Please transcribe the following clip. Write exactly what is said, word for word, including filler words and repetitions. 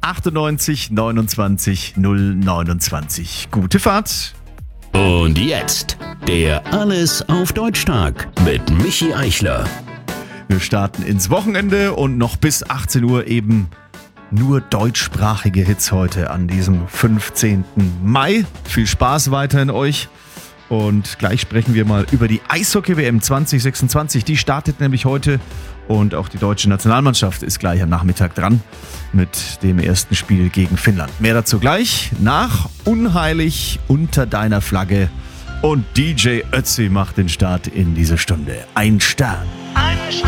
achtundneunzig neunundzwanzig null neunundzwanzig. Gute Fahrt. Und jetzt der Alles auf Deutsch-Tag mit Michi Eichler. Wir starten ins Wochenende und noch bis achtzehn Uhr eben nur deutschsprachige Hits heute an diesem fünfzehnten Mai. Viel Spaß weiterhin euch. Und gleich sprechen wir mal über die Eishockey-W M zwanzig sechsundzwanzig. Die startet nämlich heute und auch die deutsche Nationalmannschaft ist gleich am Nachmittag dran mit dem ersten Spiel gegen Finnland. Mehr dazu gleich nach Unheilig unter deiner Flagge. Und D J Ötzi macht den Start in diese Stunde. Ein Stern.